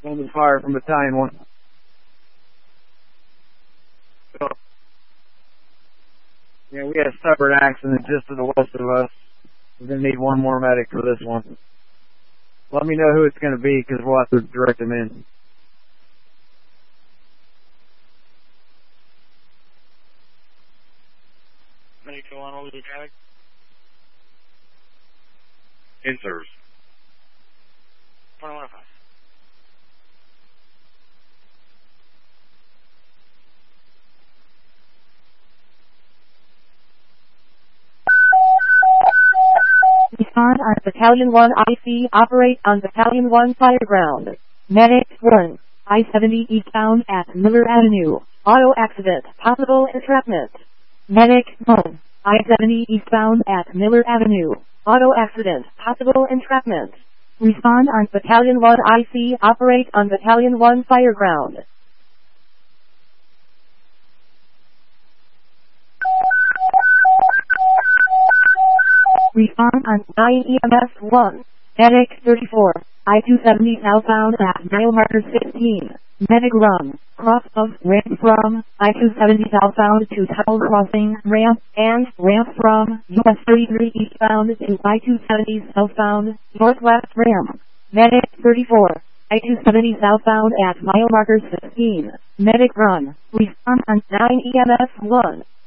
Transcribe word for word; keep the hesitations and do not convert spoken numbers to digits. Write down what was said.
Under fire from Battalion one. Yeah, we had a separate accident just to the west of us. We're going to need one more medic for this one. Let me know who it's going to be, because we'll have to direct them in. Medic two one, what was the traffic? In service. twenty-one oh five. Respond on Battalion one I C, operate on Battalion one Fireground. Medic one, I seventy eastbound at Miller Avenue. Auto accident, possible entrapment. Medic one, I seventy eastbound at Miller Avenue. Auto accident, possible entrapment. Respond on Battalion one I C, operate on Battalion one Fireground. Respond on nine E M S one. Medic thirty-four, I two seventy southbound at mile marker sixteen. Medic run, cross of ramp from I two seventy southbound to Tuttle Crossing ramp, and ramp from U S thirty-three eastbound to I two seventy southbound northwest ramp. Medic thirty-four, I two seventy southbound at mile marker sixteen. Medic run, respond on nine E M S one.